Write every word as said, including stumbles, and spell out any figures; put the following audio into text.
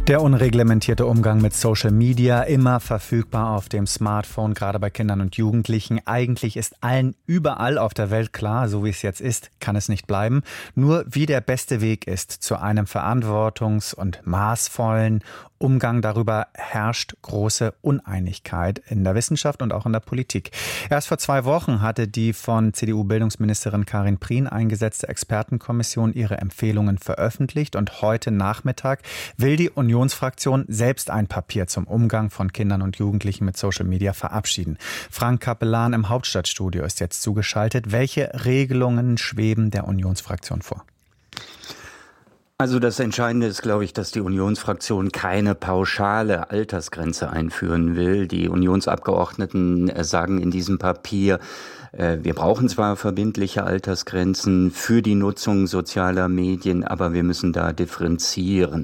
Der unreglementierte Umgang mit Social Media, immer verfügbar auf dem Smartphone, gerade bei Kindern und Jugendlichen. Eigentlich ist allen überall auf der Welt klar, so wie es jetzt ist, kann es nicht bleiben. Nur wie der beste Weg ist zu einem verantwortungs- und maßvollen Umgang, darüber herrscht große Uneinigkeit in der Wissenschaft und auch in der Politik. Erst vor zwei Wochen hatte die von C D U-Bildungsministerin Karin Prien eingesetzte Expertenkommission ihre Empfehlungen veröffentlicht und heute Nachmittag will die Unionsfraktion selbst ein Papier zum Umgang von Kindern und Jugendlichen mit Social Media verabschieden. Frank Capellan im Hauptstadtstudio ist jetzt zugeschaltet. Welche Regelungen schweben der Unionsfraktion vor? Also das Entscheidende ist, glaube ich, dass die Unionsfraktion keine pauschale Altersgrenze einführen will. Die Unionsabgeordneten sagen in diesem Papier, wir brauchen zwar verbindliche Altersgrenzen für die Nutzung sozialer Medien, aber wir müssen da differenzieren.